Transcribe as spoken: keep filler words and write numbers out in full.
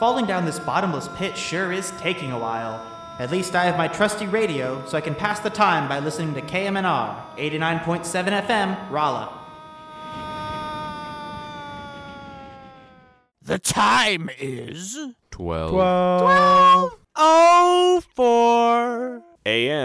falling down this bottomless pit sure is taking a while. At least I have my trusty radio, so I can pass the time by listening to K M N R, eighty-nine point seven F M, Rolla. The time is... Twelve. Twelve. Oh, four. A M.